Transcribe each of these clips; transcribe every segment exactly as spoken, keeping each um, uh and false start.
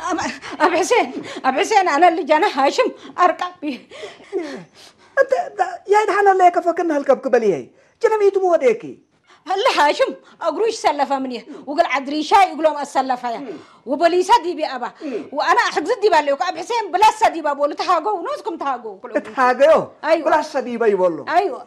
أبو حسين أبو حسين أنا اللي جانا هاشم أركب بيه أنت يا دحنا اللي كفكنا هالكبكبة ليه جنا ميتو موديكي هلا هاشم أقروش سلفة منيه وقال عدريشاي يقولون السلفة يا وبوليسة دي بأبا وأنا أحجز دي بالله وأبو حسين بلا سدي بقول تهاجو نوزكم تهاجو تهاجو أيوة بلا سدي بيقولوا أيوة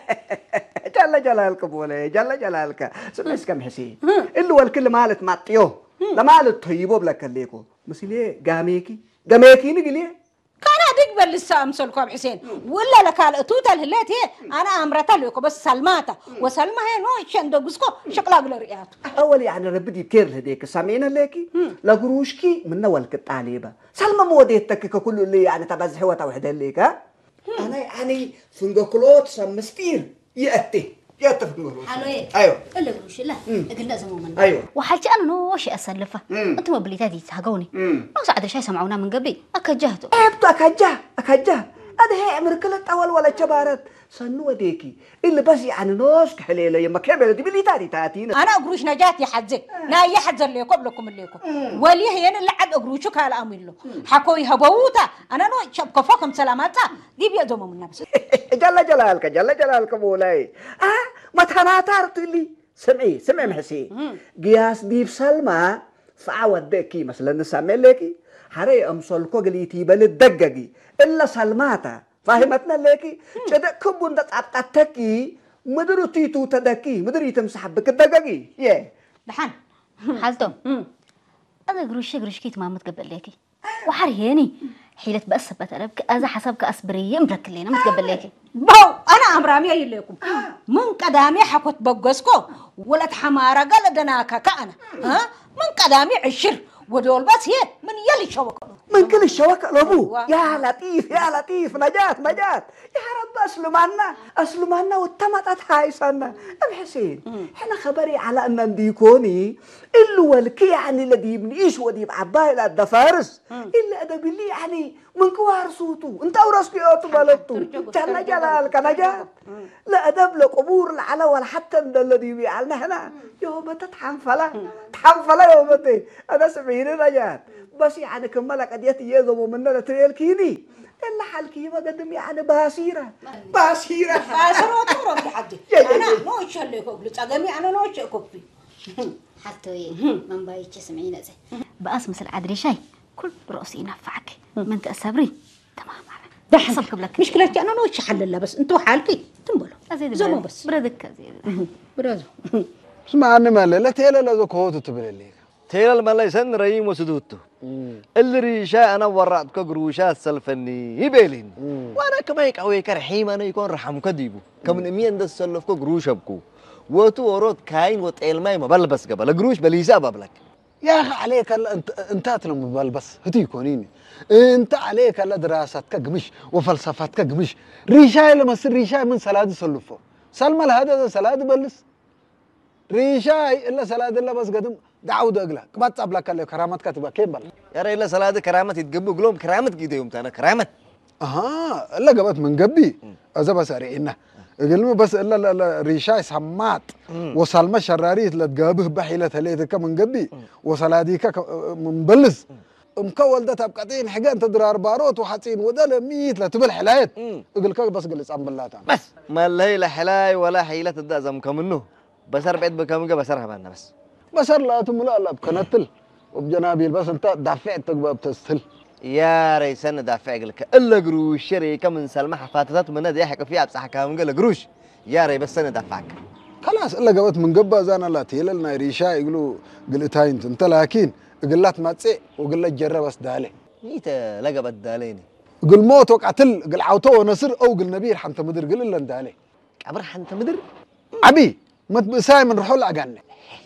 جل جلالك بوله جل جلالك سمعت كم حسين اللي هو الكل مالت ماتيو لا مالت طيبه بلا كليكو مسيلي قاميكي قاميكي نقليه كان هذيك لسه أمسلكوا أبو حسين ولا لك على توتا الهلات هي أنا أمرتها لكم بس سلماته وسلمى هي نو شندقسكو شكلها قل رئات أول يعني ربدي كير هديك سامعين ليكي لا قروشكي من أول كتعليبة سلمى موديتك ككل اللي يعني تبزح وتوحد ليك ها أنا يعني فنجكلوت سمستير يأتي يأتفق حلو إيه أيوه إلا قروش لا قلنا زمان أيوه وحاجة أنا نوش أسلفه أنتم مبليتاتي تهاجوني ما صعد شيء سمعونا من قبل أكجهته أبتو أكجه أكجه هذا هي أمريكا أول ولا جبارات سنو ديكي اللي بس يعني نوش كحليلة يما كبر دي بلي تاري تاتينا أنا أقروش نجات يحزق نا يحزر ليكم لكم الليكم وليه هنا اللي عد أقروشك على أميلو حكوي هبوتا أنا نو شبك فوقهم سلامتها دي بيدوم من نفسه جل جلالك جل جلالك مولاي آه ما تناتارت اللي سمعي سمعي محسي قياس ديف سلمى فعود ديكي مثلا نسمي لكي حري أمسلكو قليتي بلدققي إلا سلماتا فاهمتنا لكي جدا كبون دا تعتتكي مدرو تيتو تدكي مدرو يتمسحب بك الدققي يه دحان حالتو أنا قروش قروش كيت ما متقبل لكي وحرياني حيلة بأس بتقلبك أذا حسبك أصبرية مبرك لينا متقبل لكي باو أنا أمرامي أي لكم من قدامي حكوت بقسكو ولد حمارة قال دناكا كأنا ها من قدامي عشر ودول بس هي من يلي شوكة من كل الشوكة لابو يا لطيف يا لطيف نجات نجات يا رب أسلمنا أسلمنا والتمتت هاي سنة أبو حسين إحنا خبري على أن نديكوني إلا والكي يعني الذي يبنيش ودي بعباي لا الدفارس إلا أدب اللي يعني من كوار صوتو أنت ورسكي أوتو بلدتو جل جلالك نجات لا أدب لقبور العلا ولا حتى الذي بيعلنا هنا يوم تتحنفلا تحنفلا يوم تي أنا سمعيني نجات بس يعني كمالك أديت يزمو مننا تريل كيني إلا حالكي ما قدم يعني باسيرة باسيرة باسيرة وطورة في حدي أنا نوش اللي كوبلي تقامي أنا نوش كوبلي حتى من بايتش سمعينا زي بقاس مثل عدري شاي كل رأسي ينفعك من تأسبري تمام ده حسب قبلك مشكلتي أنا نوش حللها بس أنتوا حالكي تنبلوا زمو بس بردك زيد برازو اسمعني مالي لا تيلا لا ذكوتو تبلي تيلا الملا يسن رئيم وسدوتو اللي ريشا أنا ورعت كجروشات سلفني يبيلين وأنا كمان يكوي كرحيم أنا يكون رحم كديبو كمن أمين ده سلف كجروش أبكو وتو ورود كاين وتقلماي ما بلبس قبل جروش بليزا بابلك يا أخي عليك هلا أنت أنت تلم بلبس هتيكونيني أنت عليك هلا دراسات كجمش وفلسفات كجمش ريشا لما سر ريشا من سلاد سلفه سلمى هذا سلاد بلس ريشا إلا سلاد إلا بس قدم دعوة أقلك ما تصبلك كله كرامات كاتبة كيف بل يا رجل إلا سلاد كرامات يتجمعوا قلوم كرامات كده يوم تانا كرامات أها إلا قبت من قبي أذا بس أرينا قلنا بس إلا لا لا ريشاي سمات وسلمى شراريت لا تجابه بحيلة هليتك من قبي وسلاديك من بلز مكول ده تبقتين حاجة تدرار باروت وحاتين وده لميت لا تبل حلايت يقول لك بس قلت أم بالله تعالى بس ما اللي لا حلاي ولا حيلة تدا زم كمنه بسر بعد بكم جا بسرها بنا بس بسر لا تملا لا بكنتل وبجنابي بس أنت دافعت تقبل بتستل يا ريس أنا دافع لك إلا قروش شركة من سلمى حفاتات من هذا يحكي فيها بس حكى من قال قروش يا ريس بس أنا دافعك خلاص إلا قبت من قبل زانا لا تيل لنا ريشا يقولوا قلت هاي أنت لكن قلت ما تسي وقلت جرب بس دالي نيت لقبت داليني قل موت وقعتل قل عوتو ونصر أو قل نبير حنت مدر قل إلا دالي عبر حنت مدر عبي ما تبساي من رحول عقاني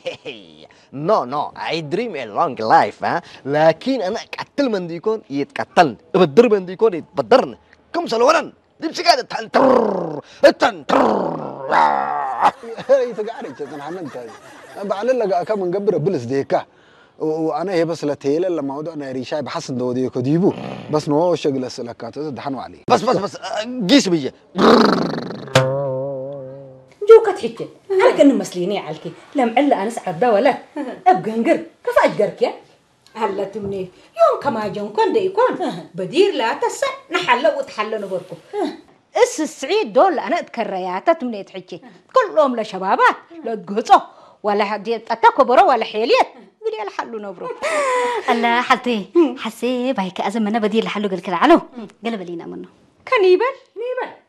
no no I dream a long life ها لكن أنا قتل من ديكون يتقتل بدر من ديكون يتبدرن كم سلوان دبس كده تن تر تن تر يتقاري جزن حنن تاي بعلن لقى كم من قبر بلس ديكا وأنا هي بس لتيل لما موضوع أنا ريشاي بحسن دودي كديبو بس نوع شغل السلكات دحنوا عليه بس بس بس جيس بيجي جوكت حكي على كأنه مسليني عليك لم علا أنا سعد ولا أبقى نقر كيف أجرك يا هلا تمني يوم كما جنكون ده يكون بدير لا تسع نحل وتحل نبركو اس السعيد دول انا اتكريات تمني تحكي كلهم لشبابات لا تقصوا ولا حد اتاكو برو ولا حيليت قولي الحلو نبرو الله حالتي حسيب هيك ازم انا بدير الحلو قال كده علو قلب لينا منه كنيبل نيبل